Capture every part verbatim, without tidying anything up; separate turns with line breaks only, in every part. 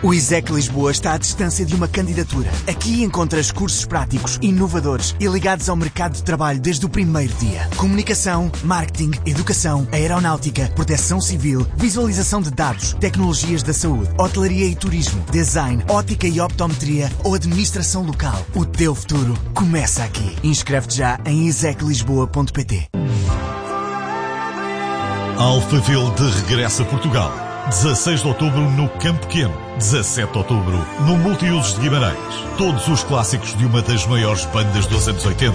O ISEC Lisboa está à distância de uma candidatura. Aqui encontras cursos práticos, inovadores e ligados ao mercado de trabalho desde o primeiro dia. Comunicação, marketing, educação, aeronáutica, proteção civil, visualização de dados, tecnologias da saúde, hotelaria e turismo, design, ótica e optometria ou administração local. O teu futuro começa aqui. Inscreve-te já em isec lisboa ponto pt.
Alphaville de regresso a Portugal. dezasseis de outubro no Campo Pequeno. dezassete de outubro no Multiusos de Guimarães. Todos os clássicos de uma das maiores bandas dos anos oitenta.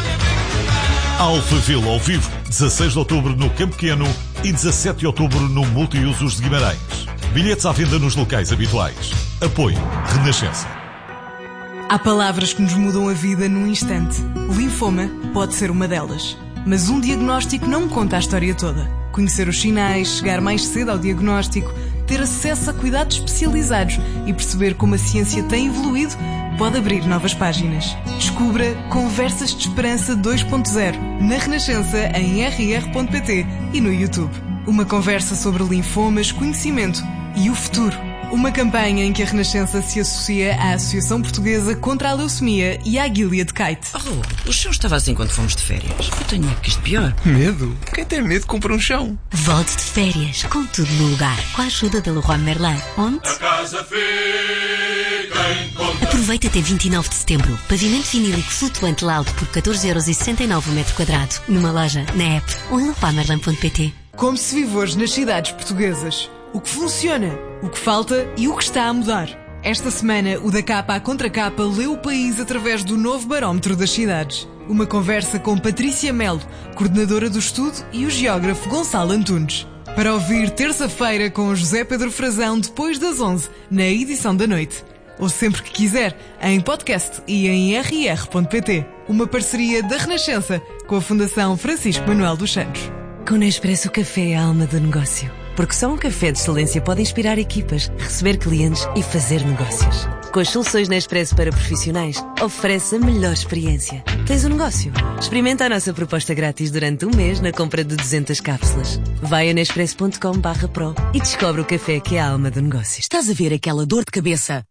Alphaville ao vivo. dezasseis de outubro no Campo Pequeno e dezassete de outubro no Multiusos de Guimarães. Bilhetes à venda nos locais habituais. Apoio Renascença.
Há palavras que nos mudam a vida num instante. O linfoma pode ser uma delas. Mas um diagnóstico não conta a história toda. Conhecer os sinais, chegar mais cedo ao diagnóstico, ter acesso a cuidados especializados e perceber como a ciência tem evoluído pode abrir novas páginas. Descubra Conversas de Esperança dois ponto zero na Renascença em r r ponto pt e no YouTube. Uma conversa sobre linfomas, conhecimento e o futuro. Uma campanha em que a Renascença se associa à Associação Portuguesa contra a Leucemia e à Gilead Kite.
Oh, o chão estava assim quando fomos de férias. Eu tenho medo que isto pior.
Medo? Quem tem medo compra um chão.
Volte de férias com tudo no lugar, com a ajuda da Leroy Merlin. Onde?
A casa fica em conta.
Aproveita até vinte e nove de setembro. Pavimento vinílico flutuante Laude por catorze euros e sessenta e nove o metro quadrado. Numa loja, na app ou em leroy merlin ponto pt.
Como se vive hoje nas cidades portuguesas. O que funciona, o que falta e o que está a mudar. Esta semana, o Da Capa à Contra Capa leu o país através do novo barómetro das cidades. Uma conversa com Patrícia Melo, coordenadora do estudo, e o geógrafo Gonçalo Antunes. Para ouvir terça-feira com José Pedro Frazão depois das onze, na edição da noite. Ou sempre que quiser, em podcast e em r r ponto pt. Uma parceria da Renascença com a Fundação Francisco Manuel dos Santos.
Com Nespresso, o café é a alma do negócio. Porque só um café de excelência pode inspirar equipas, receber clientes e fazer negócios. Com as soluções Nespresso para profissionais, oferece a melhor experiência. Tens um negócio? Experimenta a nossa proposta grátis durante um mês na compra de duzentas cápsulas. Vai a nespresso ponto com barra pro e descobre o café que é a alma do negócio.
Estás a ver aquela dor de cabeça?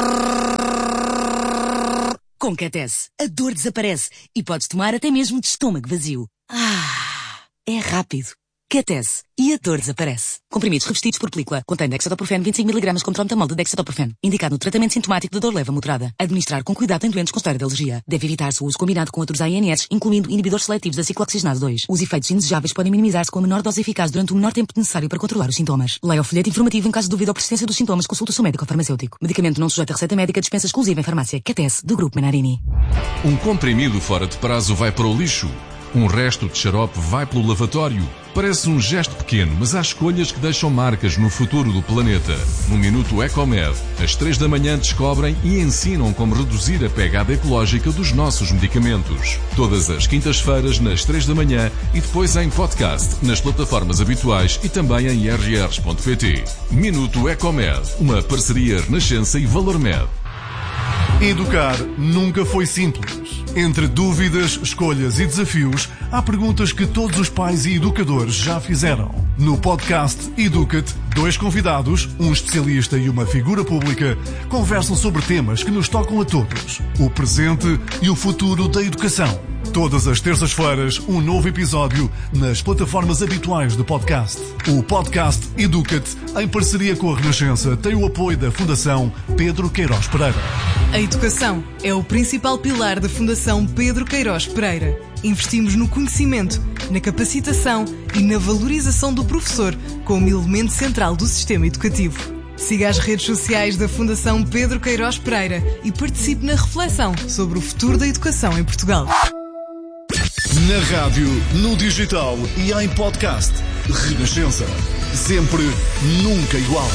Com Ketesse, a dor desaparece e podes tomar até mesmo de estômago vazio. Ah, é rápido. Ketesse. E a dor desaparece. Comprimidos revestidos por película. Contém dexadoprofeno vinte e cinco miligramas com trontamol de dexadoprofeno. Indicado no tratamento sintomático de dor leve a moderada. Administrar com cuidado em doentes com história de alergia. Deve evitar-se o uso combinado com outros A N S, incluindo inibidores seletivos da ciclooxigenase dois. Os efeitos indesejáveis podem minimizar-se com a menor dose eficaz durante o menor tempo necessário para controlar os sintomas. Leia o folheto informativo em caso de dúvida ou persistência dos sintomas. Consulte o seu médico ou farmacêutico. Medicamento não sujeito a receita médica. Dispensa exclusiva em farmácia. Ketesse, do Grupo Menarini.
Um comprimido fora de prazo vai para o lixo. Um resto de xarope vai pelo lavatório. Parece um gesto pequeno, mas há escolhas que deixam marcas no futuro do planeta. No Minuto Ecomed, às três da manhã descobrem e ensinam como reduzir a pegada ecológica dos nossos medicamentos. Todas as quintas-feiras, nas três da manhã e depois em podcast, nas plataformas habituais e também em r r ponto pt. Minuto Ecomed, uma parceria Renascença e ValorMed.
Educar nunca foi simples. Entre dúvidas, escolhas e desafios, há perguntas que todos os pais e educadores já fizeram. No podcast Educa-te, dois convidados, um especialista e uma figura pública, conversam sobre temas que nos tocam a todos. O presente e o futuro da educação. Todas as terças-feiras, um novo episódio nas plataformas habituais de podcast. O podcast Educa-te, em parceria com a Renascença, tem o apoio da Fundação Pedro Queiroz Pereira.
A educação é o principal pilar da Fundação Pedro Queiroz Pereira. Investimos no conhecimento, na capacitação e na valorização do professor como elemento central do sistema educativo. Siga as redes sociais da Fundação Pedro Queiroz Pereira e participe na reflexão sobre o futuro da educação em Portugal.
Na rádio, no digital e em podcast. Renascença. Sempre, nunca igual.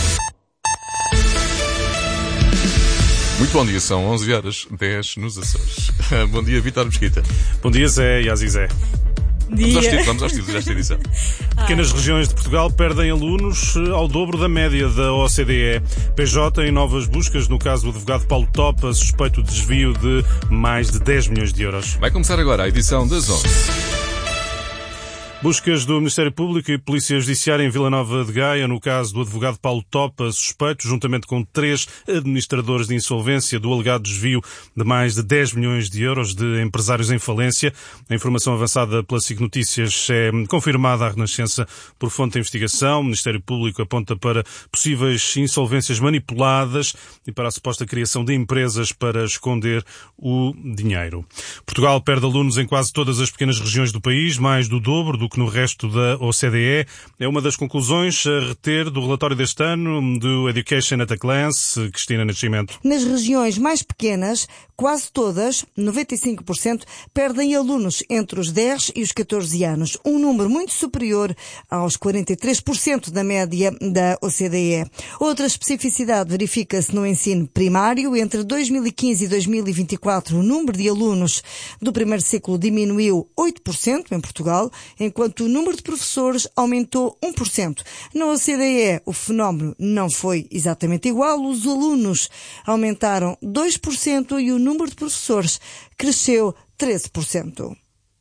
Muito bom dia, são onze horas e dez nos Açores. Bom dia, Vítor Mesquita.
Bom dia, Zé e Azizé.
Vamos aos títulos, vamos aos títulos desta edição.
Pequenas regiões de Portugal perdem alunos ao dobro da média da O C D E. P J em novas buscas no caso do advogado Paulo Topa, suspeito de desvio de mais de dez milhões de euros.
Vai começar agora a edição das onze.
Buscas do Ministério Público e Polícia Judiciária em Vila Nova de Gaia, no caso do advogado Paulo Topa, suspeito, juntamente com três administradores de insolvência, do alegado desvio de mais de dez milhões de euros de empresários em falência. A informação avançada pela SIC Notícias é confirmada à Renascença por fonte de investigação. O Ministério Público aponta para possíveis insolvências manipuladas e para a suposta criação de empresas para esconder o dinheiro. Portugal perde alunos em quase todas as pequenas regiões do país, mais do dobro do que no resto da O C D E. É uma das conclusões a reter do relatório deste ano do Education at a Glance. Cristina Nascimento.
Nas regiões mais pequenas, quase todas, noventa e cinco por cento, perdem alunos entre os dez e os catorze anos, um número muito superior aos quarenta e três por cento da média da O C D E. Outra especificidade verifica-se no ensino primário. Entre dois mil e quinze e dois mil e vinte e quatro, o número de alunos do primeiro ciclo diminuiu oito por cento em Portugal, enquanto o número de professores aumentou um por cento. Na O C D E, o fenómeno não foi exatamente igual. Os alunos aumentaram dois por cento e o número de professores cresceu treze por cento.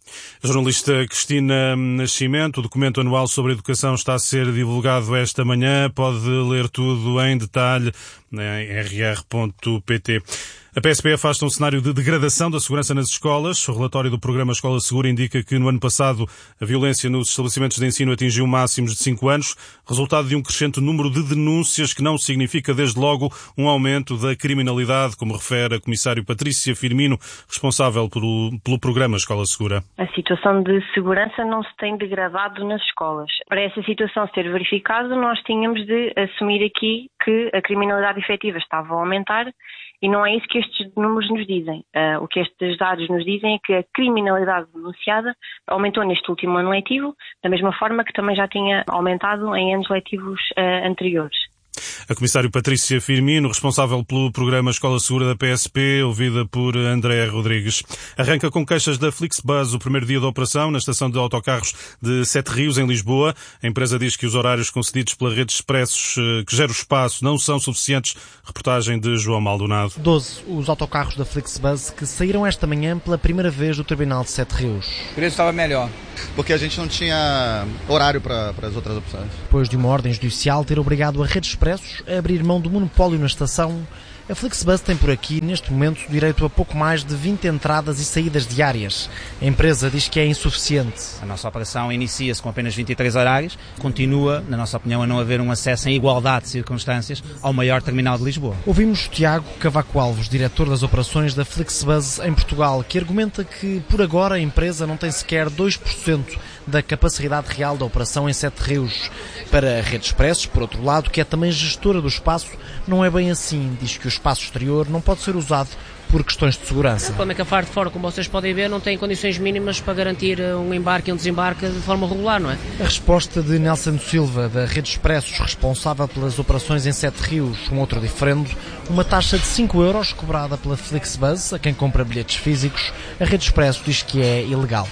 A jornalista Cristina Nascimento, o documento anual sobre a educação está a ser divulgado esta manhã. Pode ler tudo em detalhe em r r ponto p t. A P S P afasta um cenário de degradação da segurança nas escolas. O relatório do programa Escola Segura indica que no ano passado a violência nos estabelecimentos de ensino atingiu máximos de cinco anos, resultado de um crescente número de denúncias, que não significa desde logo um aumento da criminalidade, como refere a comissário Patrícia Firmino, responsável pelo, pelo programa Escola Segura.
A situação de segurança não se tem degradado nas escolas. Para essa situação ser verificada, nós tínhamos de assumir aqui que a criminalidade efetiva estava a aumentar. E não é isso que estes números nos dizem. Uh, o que estes dados nos dizem é que a criminalidade denunciada aumentou neste último ano letivo, da mesma forma que também já tinha aumentado em anos letivos uh, anteriores.
A comissário Patrícia Firmino, responsável pelo programa Escola Segura da P S P, ouvida por André Rodrigues. Arranca com queixas da Flixbus o primeiro dia da operação na estação de autocarros de Sete Rios, em Lisboa. A empresa diz que os horários concedidos pela rede de expressos que gera o espaço não são suficientes. Reportagem de João Maldonado.
doze os autocarros da Flixbus que saíram esta manhã pela primeira vez do terminal de Sete Rios.
O preço estava melhor, porque a gente não tinha horário para, para as outras opções.
Depois de uma ordem judicial ter obrigado a rede de expressos a abrir mão do monopólio na estação, a Flixbus tem por aqui, neste momento, direito a pouco mais de vinte entradas e saídas diárias. A empresa diz que é insuficiente.
A nossa operação inicia-se com apenas vinte e três horários, continua, na nossa opinião, a não haver um acesso em igualdade de circunstâncias ao maior terminal de Lisboa.
Ouvimos Tiago Cavaco Alves, diretor das operações da Flixbus em Portugal, que argumenta que, por agora, a empresa não tem sequer dois por cento da capacidade real da operação em Sete Rios. Para a Rede Expressos, por outro lado, que é também gestora do espaço, não é bem assim. Diz que o espaço exterior não pode ser usado por questões de segurança.
O problema é que a Faro de Fora, como vocês podem ver, não tem condições mínimas para garantir um embarque e um desembarque de forma regular, não é?
A resposta de Nelson Silva, da Rede Expressos, responsável pelas operações em Sete Rios, um outro diferendo, uma taxa de cinco euros cobrada pela Flixbus a quem compra bilhetes físicos. A Rede Expressos diz que é ilegal.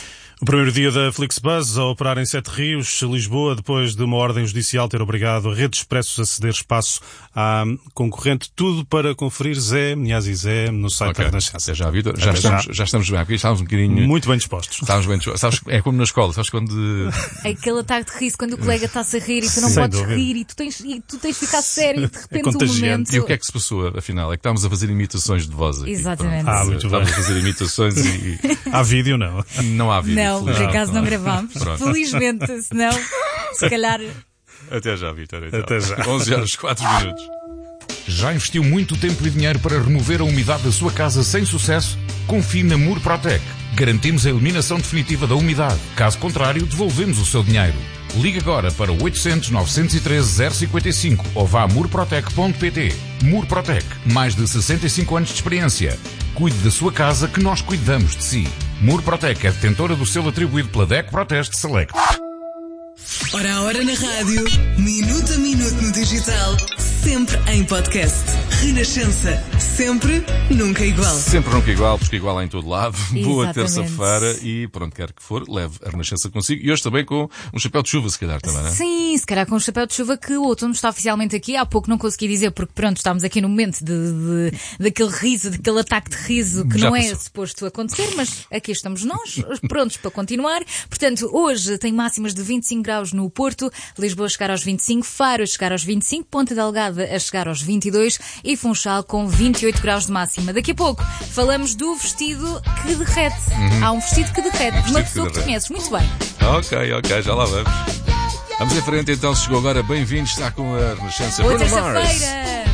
O primeiro dia da Flixbus a operar em Sete Rios, Lisboa, depois de uma ordem judicial ter obrigado a Rede Expressos a ceder espaço à concorrente. Tudo para conferir, Zé, Minhas e Zé, no site okay. da Renascença.
Até já, Vitor. Já, estamos, já. já estamos bem. Aqui estávamos um bocadinho...
Muito bem dispostos.
Estávamos bem dispostos. Sabes, é como na escola, sabes quando...
Aquele ataque de riso, quando o colega está-se a rir e tu não Sem podes dúvida. rir e tu, tens, e tu tens de ficar sério e de repente é um momento...
E o que é que se passou, afinal? É que estávamos a fazer imitações de voz aqui.
Exatamente.
Ah, muito
estávamos
bem.
a fazer imitações e...
Há vídeo, não?
Não há vídeo.
Não, por acaso não, não gravámos.
Pronto.
Felizmente, senão, se calhar...
Até já, Vitor. Então.
Até já.
onze horas, quatro minutos.
Já investiu muito tempo e dinheiro para remover a umidade da sua casa sem sucesso? Confie na Murprotec. Garantimos a eliminação definitiva da umidade. Caso contrário, devolvemos o seu dinheiro. Ligue agora para o oitocentos, novecentos e treze, zero cinquenta e cinco ou vá a murprotec ponto pt. Murprotec. Mais de sessenta e cinco anos de experiência. Cuide da sua casa que nós cuidamos de si. Murprotec é detentora do selo atribuído pela D E C Proteste Select.
Hora a hora na rádio, minuto a minuto no digital, sempre em podcast. Renascença. Sempre, nunca igual.
Sempre nunca igual, porque igual há em todo lado.
Exatamente.
Boa terça-feira e pronto, quer que for, leve a Renascença consigo. E hoje também com um chapéu de chuva, se calhar também, não é?
Sim, se calhar com um chapéu de chuva, que o outono está oficialmente aqui. Há pouco não consegui dizer, porque pronto, estamos aqui no momento de, de, daquele riso, daquele ataque de riso que
Já
não
passou.
é suposto acontecer, mas aqui estamos nós, prontos para continuar. Portanto, hoje tem máximas de vinte e cinco graus no Porto, Lisboa a chegar aos vinte e cinco, Faro a chegar aos vinte e cinco, Ponta Delgada a chegar aos vinte e dois e Funchal com vinte e oito graus de máxima. Daqui a pouco falamos do vestido que derrete.
Uhum.
Há um vestido que derrete,
Um
uma
vestido
pessoa
que
que tu
derrete.
conheces muito bem.
Ok, ok, já lá vamos. Vamos em frente então, se chegou agora, bem-vindo, está com a Renascença
Boa
Bruno Mars.
terça-feira!